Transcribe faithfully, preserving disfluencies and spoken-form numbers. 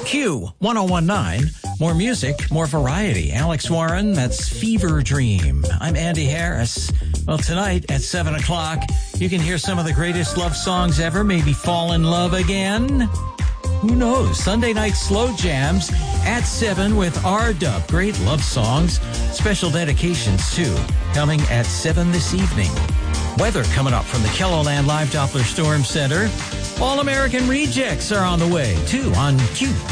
Q one oh one nine. More music, more variety. Alex Warren, that's Fever Dream. I'm Andy Harris. Well, tonight at seven o'clock, you can hear some of the greatest love songs ever. Maybe fall in love again. Who knows? Sunday night slow jams at seven with R-Dub. Great love songs. Special dedications, too, coming at seven this evening. Weather coming up from the Kelloland Live Doppler Storm Center. All-American Rejects are on the way, too, on Q.